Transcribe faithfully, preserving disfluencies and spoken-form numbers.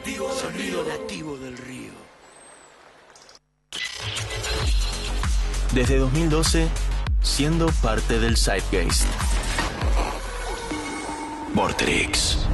Sonido nativo del río. Desde dos mil doce, siendo parte del Zeitgeist. Vorterix.